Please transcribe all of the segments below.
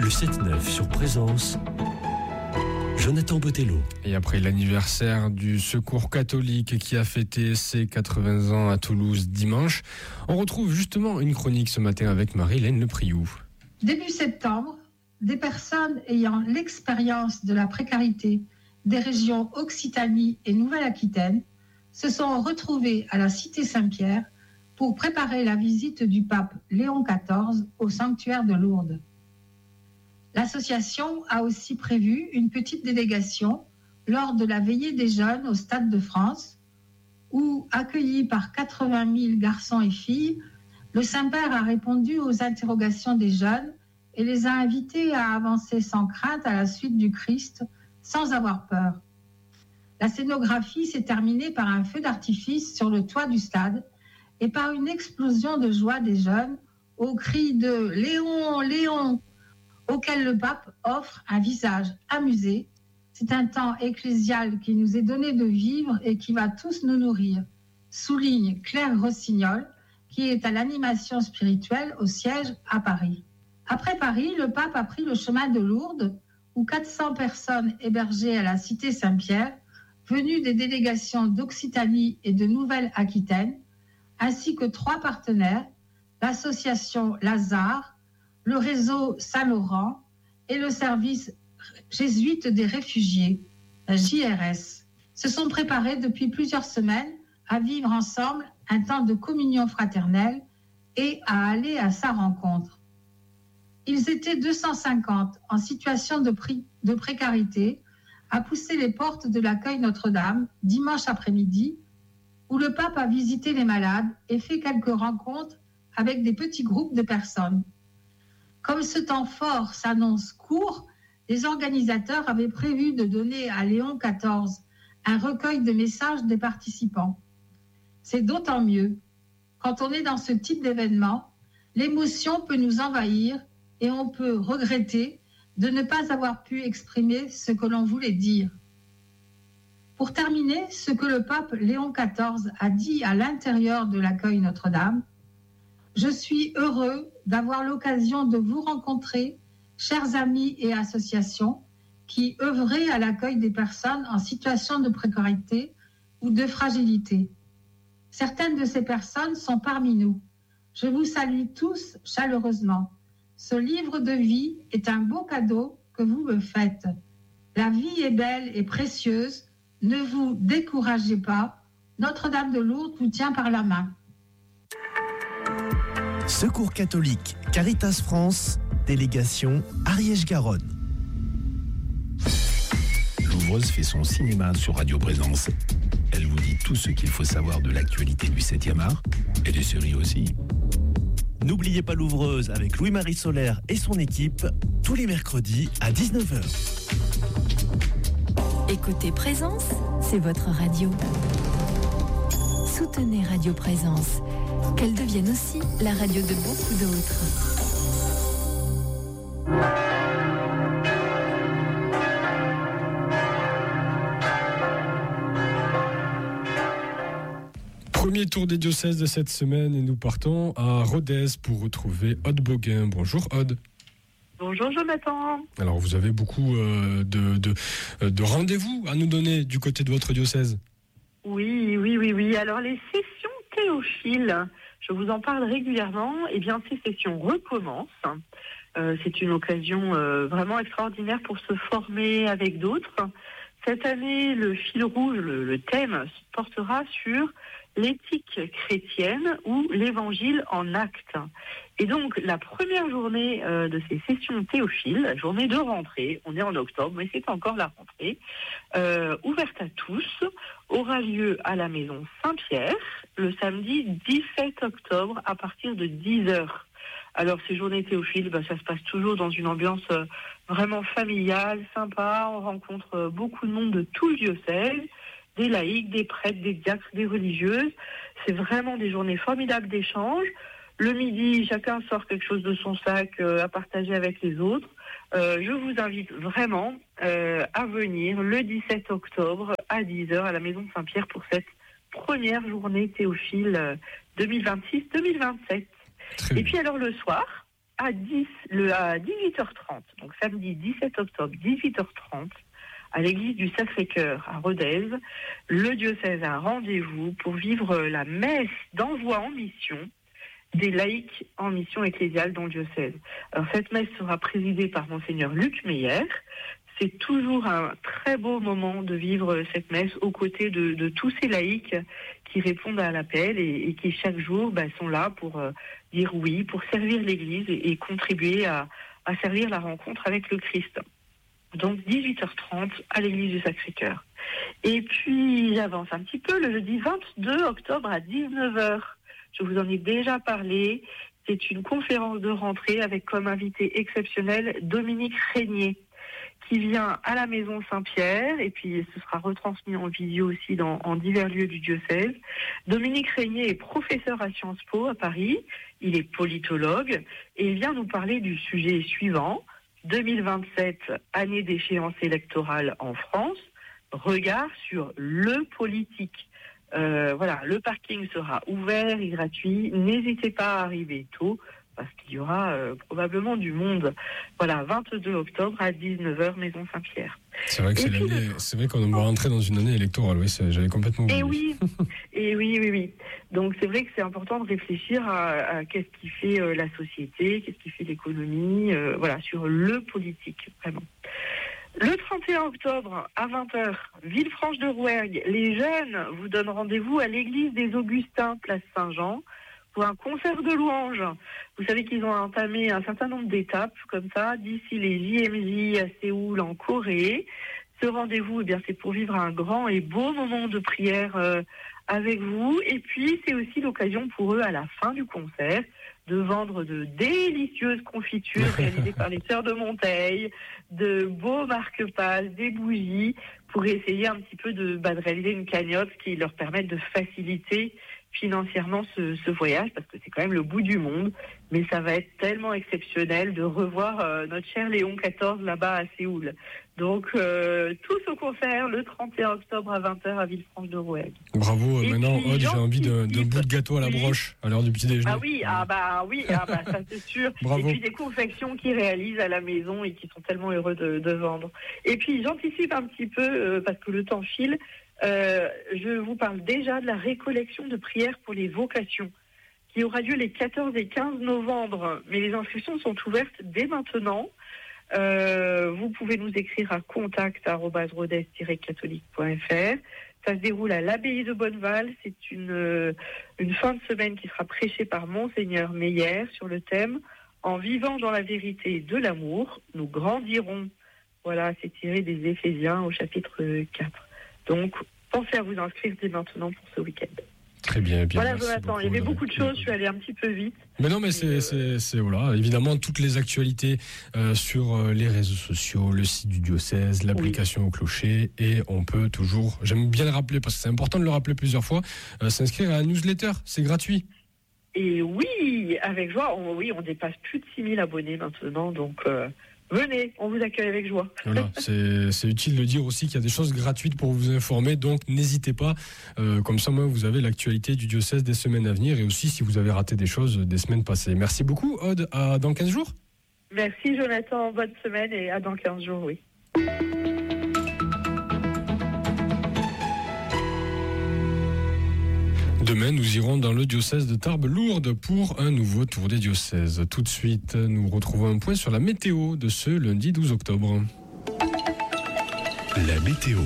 Le 7-9 sur Présence, Jonathan Botello. Et après l'anniversaire du Secours catholique qui a fêté ses 80 ans à Toulouse dimanche, on retrouve justement une chronique ce matin avec Marie-Hélène Lepriou. Début septembre, des personnes ayant l'expérience de la précarité des régions Occitanie et Nouvelle-Aquitaine se sont retrouvées à la Cité Saint-Pierre pour préparer la visite du pape Léon XIV au sanctuaire de Lourdes. L'association a aussi prévu une petite délégation lors de la veillée des jeunes au Stade de France, où, accueilli par 80 000 garçons et filles, le Saint-Père a répondu aux interrogations des jeunes et les a invités à avancer sans crainte à la suite du Christ, sans avoir peur. La scénographie s'est terminée par un feu d'artifice sur le toit du stade et par une explosion de joie des jeunes au cri de « Léon, Léon !» auquel le pape offre un visage amusé. C'est un temps ecclésial qui nous est donné de vivre et qui va tous nous nourrir, souligne Claire Rossignol, qui est à l'animation spirituelle au siège à Paris. Après Paris, le pape a pris le chemin de Lourdes, où 400 personnes hébergées à la Cité Saint-Pierre, venues des délégations d'Occitanie et de Nouvelle-Aquitaine, ainsi que 3 partenaires, l'association Lazare, le réseau Saint-Laurent et le service jésuite des réfugiés, la JRS, se sont préparés depuis plusieurs semaines à vivre ensemble un temps de communion fraternelle et à aller à sa rencontre. Ils étaient 250 en situation de précarité à pousser les portes de l'accueil Notre-Dame dimanche après-midi, où le pape a visité les malades et fait quelques rencontres avec des petits groupes de personnes. Comme ce temps fort s'annonce court, les organisateurs avaient prévu de donner à Léon XIV un recueil de messages des participants. C'est d'autant mieux. Quand on est dans ce type d'événement, l'émotion peut nous envahir et on peut regretter de ne pas avoir pu exprimer ce que l'on voulait dire. Pour terminer, ce que le pape Léon XIV a dit à l'intérieur de l'accueil Notre-Dame: « Je suis heureux d'avoir l'occasion de vous rencontrer, chers amis et associations, qui œuvrez à l'accueil des personnes en situation de précarité ou de fragilité. Certaines de ces personnes sont parmi nous. Je vous salue tous chaleureusement. Ce livre de vie est un beau cadeau que vous me faites. La vie est belle et précieuse. Ne vous découragez pas. Notre-Dame de Lourdes vous tient par la main. » Secours catholique, Caritas France, délégation Ariège-Garonne. Louvreuse fait son cinéma sur Radio Présence. Elle vous dit tout ce qu'il faut savoir de l'actualité du 7e art et des séries aussi. N'oubliez pas Louvreuse avec Louis-Marie Solaire et son équipe, tous les mercredis à 19h. Écoutez Présence, c'est votre radio. Soutenez Radio Présence, qu'elle devienne aussi la radio de beaucoup d'autres. Premier tour des diocèses de cette semaine et nous partons à Rodez pour retrouver Aude Boguin. Bonjour Aude. Bonjour Jonathan. Alors vous avez beaucoup de rendez-vous à nous donner du côté de votre diocèse. Oui. Alors les sessions Théophile, je vous en parle régulièrement. Eh bien ces sessions recommencent. C'est une occasion vraiment extraordinaire pour se former avec d'autres. Cette année, le fil rouge, le thème portera sur l'éthique chrétienne ou l'évangile en actes. Et donc, la première journée de ces sessions Théophile, la journée de rentrée, on est en octobre, mais c'est encore la rentrée, ouverte à tous, aura lieu à la maison Saint-Pierre, le samedi 17 octobre à partir de 10h. Alors, ces journées Théophile, ça se passe toujours dans une ambiance vraiment familiale, sympa. On rencontre beaucoup de monde de tout le diocèse, des laïcs, des prêtres, des diacres, des religieuses. C'est vraiment des journées formidables d'échange. Le midi, chacun sort quelque chose de son sac à partager avec les autres. Je vous invite vraiment à venir le 17 octobre à 10h à la Maison Saint-Pierre pour cette première journée Théophile 2026-2027. Et puis alors le soir, à 18h30, donc samedi 17 octobre, 18h30, à l'église du Sacré-Cœur à Rodez, le diocèse a un rendez-vous pour vivre la messe d'envoi en mission des laïcs en mission ecclésiale dans le diocèse. Alors cette messe sera présidée par Monseigneur Luc Meyer. C'est toujours un très beau moment de vivre cette messe aux côtés de tous ces laïcs qui répondent à l'appel et qui chaque jour sont là pour dire oui, pour servir l'Église et contribuer à servir la rencontre avec le Christ. Donc 18h30 à l'église du Sacré-Cœur. Et puis j'avance un petit peu, le jeudi 22 octobre à 19h. Je vous en ai déjà parlé. C'est une conférence de rentrée avec comme invité exceptionnel Dominique Régnier, qui vient à la Maison Saint-Pierre, et puis ce sera retransmis en visio aussi en divers lieux du diocèse. Dominique Régnier est professeur à Sciences Po à Paris, il est politologue, et il vient nous parler du sujet suivant, 2027, année d'échéance électorale en France, regard sur le politique. Le parking sera ouvert et gratuit, n'hésitez pas à arriver tôt, parce qu'il y aura probablement du monde. Voilà, 22 octobre à 19h, Maison Saint-Pierre. C'est vrai que c'est vrai qu'on va rentrer dans une année électorale, oui, j'avais complètement oublié. Et oui. Donc c'est vrai que c'est important de réfléchir à qu'est-ce qui fait la société, qu'est-ce qui fait l'économie, sur le politique, vraiment. Le 31 octobre, à 20h, Villefranche-de-Rouergue, les jeunes vous donnent rendez-vous à l'église des Augustins, place Saint-Jean, pour un concert de louanges. Vous savez qu'ils ont entamé un certain nombre d'étapes comme ça, d'ici les JMJ à Séoul en Corée. Ce rendez-vous, c'est pour vivre un grand et beau moment de prière avec vous. Et puis, c'est aussi l'occasion pour eux, à la fin du concert, de vendre de délicieuses confitures réalisées par les sœurs de Monteil, de beaux marque-pages, des bougies, pour essayer un petit peu de réaliser une cagnotte qui leur permette de faciliter financièrement ce voyage, parce que c'est quand même le bout du monde, mais ça va être tellement exceptionnel de revoir notre cher Léon XIV là-bas à Séoul. Donc tous au concert le 31 octobre à 20h à Villefranche-de-Rouergue. Bravo, maintenant Aude, j'ai envie d'un bout de gâteau à la broche à l'heure du petit déjeuner. Ah oui, ça c'est sûr. Bravo. Et puis des confections qu'ils réalisent à la maison et qui sont tellement heureux de vendre. Et puis j'anticipe un petit peu, parce que le temps file, je vous parle déjà de la récollection de prières pour les vocations, qui aura lieu les 14 et 15 novembre. Mais les inscriptions sont ouvertes dès maintenant. Vous pouvez nous écrire à contact@rodez-catholique.fr. Ça se déroule à l'abbaye de Bonneval. C'est une fin de semaine qui sera prêchée par Monseigneur Meyer sur le thème « En vivant dans la vérité de l'amour, nous grandirons ». Voilà, c'est tiré des Éphésiens au chapitre 4. Donc, pensez à vous inscrire dès maintenant pour ce week-end. Très bien. Voilà, Jonathan, il y avait beaucoup de choses, je suis allée un petit peu vite. Mais non, mais c'est voilà, évidemment, toutes les actualités sur les réseaux sociaux, le site du diocèse, l'application au clocher, et on peut toujours, j'aime bien le rappeler, parce que c'est important de le rappeler plusieurs fois, s'inscrire à la newsletter, c'est gratuit. Et oui, avec joie, on dépasse plus de 6000 abonnés maintenant, donc... venez, on vous accueille avec joie. Voilà, c'est utile de dire aussi qu'il y a des choses gratuites pour vous informer, donc n'hésitez pas. Comme ça, vous avez l'actualité du diocèse des semaines à venir, et aussi si vous avez raté des choses des semaines passées. Merci beaucoup, Aude. À dans 15 jours. Merci, Jonathan. Bonne semaine et à dans 15 jours, oui. Demain, nous irons dans le diocèse de Tarbes-Lourdes pour un nouveau tour des diocèses. Tout de suite, nous retrouvons un point sur la météo de ce lundi 12 octobre. La météo.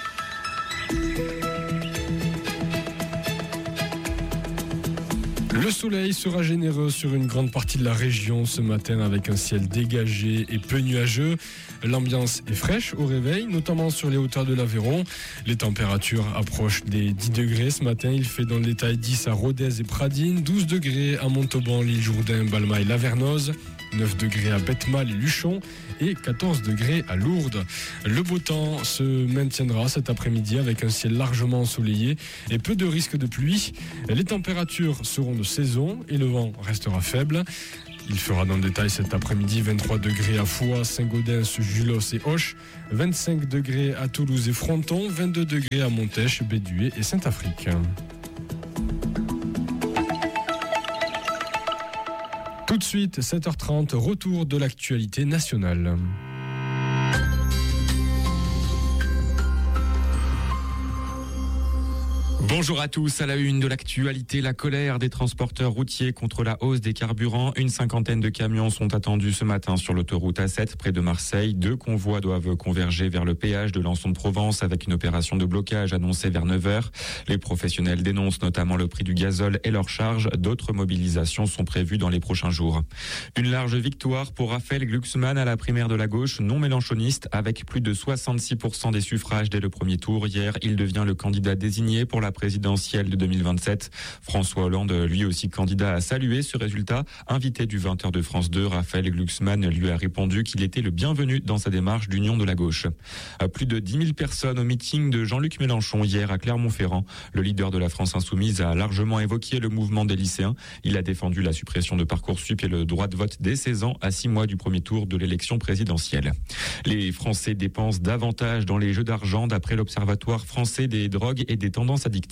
Le soleil sera généreux sur une grande partie de la région ce matin avec un ciel dégagé et peu nuageux. L'ambiance est fraîche au réveil, notamment sur les hauteurs de l'Aveyron. Les températures approchent des 10 degrés ce matin. Il fait dans le détail 10 à Rodez et Pradines, 12 degrés à Montauban, l'île Jourdain, Balma et Lavernoz, 9 degrés à Bettemal et Luchon et 14 degrés à Lourdes. Le beau temps se maintiendra cet après-midi avec un ciel largement ensoleillé et peu de risques de pluie. Les températures seront de saison et le vent restera faible. Il fera dans le détail cet après-midi 23 degrés à Foix, Saint-Gaudens, Julos et Auch, 25 degrés à Toulouse et Fronton, 22 degrés à Montèche, Béduet et Saint-Afrique. Tout Tout de suite, 7h30, retour de l'actualité nationale. Bonjour à tous, à la une de l'actualité, la colère des transporteurs routiers contre la hausse des carburants. Une cinquantaine de camions sont attendus ce matin sur l'autoroute A7 près de Marseille. 2 convois doivent converger vers le péage de Lançon-de-Provence avec une opération de blocage annoncée vers 9h. Les professionnels dénoncent notamment le prix du gazole et leurs charges. D'autres mobilisations sont prévues dans les prochains jours. Une large victoire pour Raphaël Glucksmann à la primaire de la gauche non mélenchoniste avec plus de 66% des suffrages dès le premier tour. Hier, il devient le candidat désigné pour la présidentielle de 2027. François Hollande, lui aussi candidat, a salué ce résultat. Invité du 20h de France 2, Raphaël Glucksmann lui a répondu qu'il était le bienvenu dans sa démarche d'union de la gauche. Plus de 10 000 personnes au meeting de Jean-Luc Mélenchon hier à Clermont-Ferrand. Le leader de la France Insoumise a largement évoqué le mouvement des lycéens. Il a défendu la suppression de Parcoursup et le droit de vote dès 16 ans à 6 mois du premier tour de l'élection présidentielle. Les Français dépensent davantage dans les jeux d'argent d'après l'Observatoire français des drogues et des tendances addictives.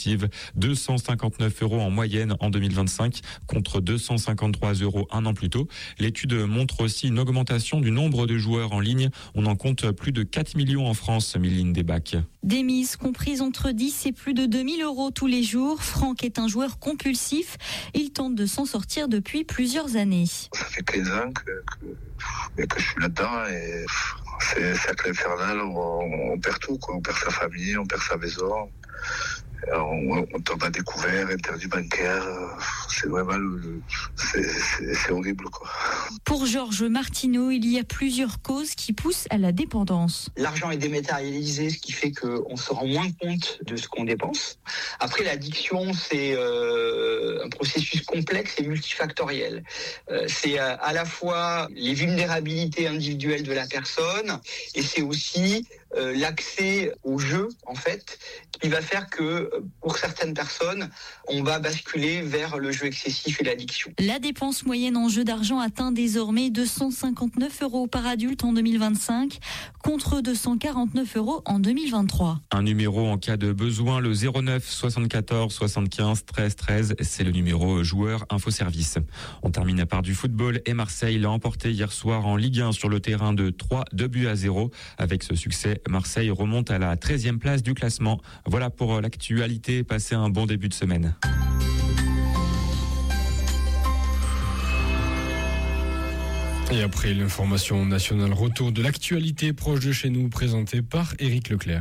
259 € en moyenne en 2025 contre 253 € un an plus tôt. L'étude montre aussi une augmentation du nombre de joueurs en ligne. On en compte plus de 4 millions en France, Méline Desbacs. Des mises comprises entre 10 et plus de 2000 € tous les jours. Franck est un joueur compulsif. Il tente de s'en sortir depuis plusieurs années. Ça fait 15 ans que je suis là-dedans et c'est un cercle infernal où on perd tout, quoi. On perd sa famille, on perd sa maison. On tombe à découvert, interdit bancaire, c'est vraiment c'est horrible, quoi. Pour Georges Martineau, il y a plusieurs causes qui poussent à la dépendance. L'argent est dématérialisé, ce qui fait qu'on se rend moins compte de ce qu'on dépense. Après, l'addiction, c'est un processus complexe et multifactoriel. C'est à la fois les vulnérabilités individuelles de la personne et c'est aussi l'accès au jeu, en fait, qui va faire que, pour certaines personnes, on va basculer vers le jeu excessif et l'addiction. La dépense moyenne en jeu d'argent atteint désormais 259 € par adulte en 2025, contre 249 € en 2023. Un numéro en cas de besoin, le 09 74 75 13 13, c'est le numéro joueur infoservice. On termine par du football et Marseille l'a emporté hier soir en Ligue 1 sur le terrain de 2-0. Avec ce succès, Marseille remonte à la 13e place du classement. Voilà pour l'actualité. Passez un bon début de semaine. Et après l'information nationale, retour de l'actualité proche de chez nous, présenté par Éric Leclerc.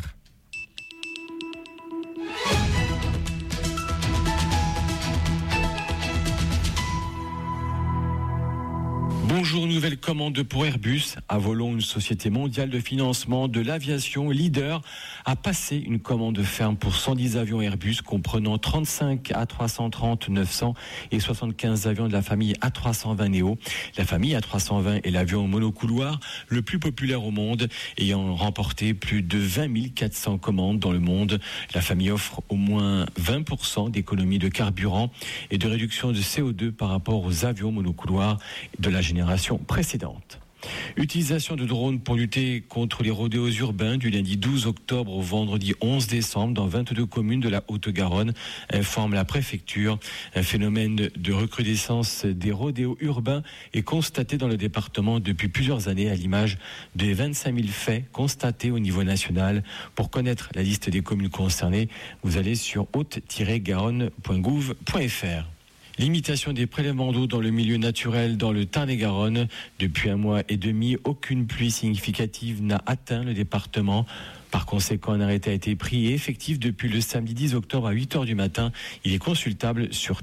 Bonjour, nouvelle commande pour Airbus. Avolon, une société mondiale de financement de l'aviation leader, a passé une commande ferme pour 110 avions Airbus comprenant 35 A330-900 et 75 avions de la famille A320 Neo. La famille A320 est l'avion monocouloir le plus populaire au monde, ayant remporté plus de 20 400 commandes dans le monde. La famille offre au moins 20% d'économie de carburant et de réduction de CO2 par rapport aux avions monocouloirs de la génération précédente. Utilisation de drones pour lutter contre les rodéos urbains du lundi 12 octobre au vendredi 11 décembre dans 22 communes de la Haute-Garonne, informe la préfecture. Un phénomène de recrudescence des rodéos urbains est constaté dans le département depuis plusieurs années, à l'image des 25 000 faits constatés au niveau national. Pour connaître la liste des communes concernées, vous allez sur haute-garonne.gouv.fr. Limitation des prélèvements d'eau dans le milieu naturel dans le Tarn-et-Garonne. Depuis 1 mois et demi, aucune pluie significative n'a atteint le département. Par conséquent, un arrêté a été pris et effectif depuis le samedi 10 octobre à 8h du matin. Il est consultable sur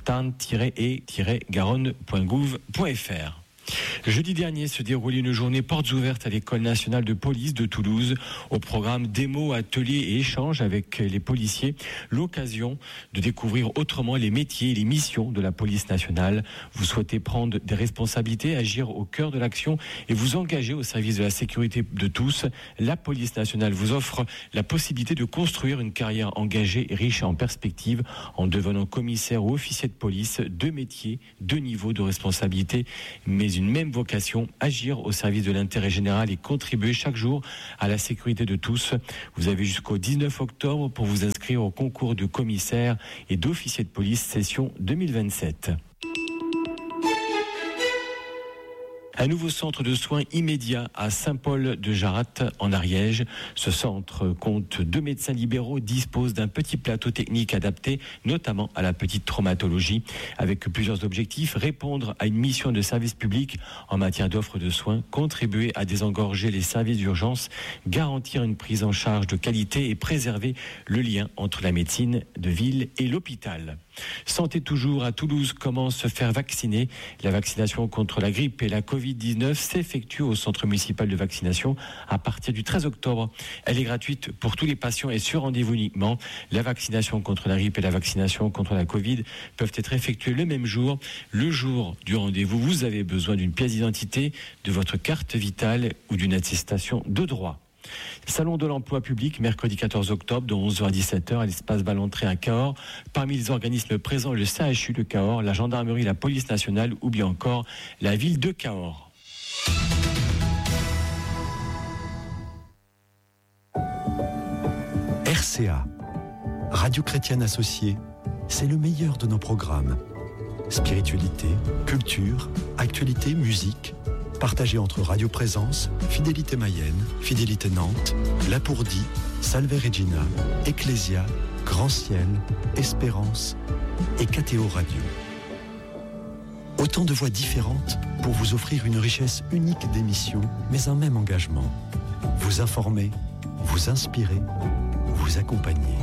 tarn-et-garonne.gouv.fr. Jeudi dernier se déroulait une journée portes ouvertes à l'École nationale de police de Toulouse. Au programme démos, ateliers et échanges avec les policiers, l'occasion de découvrir autrement les métiers et les missions de la police nationale. Vous souhaitez prendre des responsabilités, agir au cœur de l'action et vous engager au service de la sécurité de tous. La police nationale vous offre la possibilité de construire une carrière engagée et riche en perspectives en devenant commissaire ou officier de police. 2 métiers, 2 niveaux de responsabilité, mais une même vocation, agir au service de l'intérêt général et contribuer chaque jour à la sécurité de tous. Vous avez jusqu'au 19 octobre pour vous inscrire au concours de commissaire et d'officier de police session 2027. Un nouveau centre de soins immédiats à Saint-Paul-de-Jarrat en Ariège. Ce centre compte 2 médecins libéraux, dispose d'un petit plateau technique adapté, notamment à la petite traumatologie, avec plusieurs objectifs: répondre à une mission de service public en matière d'offre de soins, contribuer à désengorger les services d'urgence, garantir une prise en charge de qualité et préserver le lien entre la médecine de ville et l'hôpital. Santé toujours, à Toulouse, comment se faire vacciner. La vaccination contre la grippe et la Covid-19 s'effectue au centre municipal de vaccination à partir du 13 octobre. Elle est gratuite pour tous les patients et sur rendez-vous uniquement. La vaccination contre la grippe et la vaccination contre la Covid peuvent être effectuées le même jour. Le jour du rendez-vous, vous avez besoin d'une pièce d'identité, de votre carte vitale ou d'une attestation de droit. Salon de l'emploi public, mercredi 14 octobre, de 11h à 17h, à l'espace Ballantré à Cahors. Parmi les organismes présents, le CHU de Cahors, la gendarmerie, la police nationale ou bien encore la ville de Cahors. RCA, Radio Chrétienne Associée, c'est le meilleur de nos programmes. Spiritualité, culture, actualité, musique, partagé entre Radio Présence, Fidélité Mayenne, Fidélité Nantes, Lapourdie, Salve Regina, Ecclésia, Grand Ciel, Espérance et KTO Radio. Autant de voix différentes pour vous offrir une richesse unique d'émissions, mais un même engagement. Vous informer, vous inspirer, vous accompagner.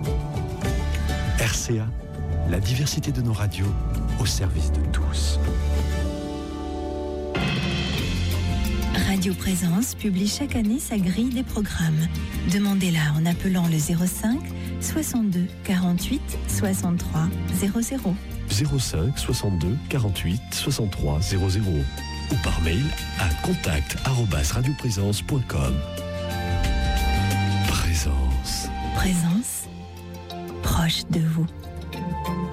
RCA, la diversité de nos radios au service de tous. Radio Présence publie chaque année sa grille des programmes. Demandez-la en appelant le 05 62 48 63 00. 05 62 48 63 00 ou par mail à contact@radioprésence.com. Présence. Présence, proche de vous.